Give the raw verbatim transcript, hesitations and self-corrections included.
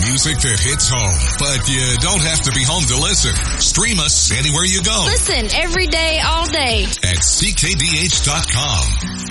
Music that hits home, but you don't have to be home to listen. Stream us anywhere you go Listen every day, all day. at C K D H dot com.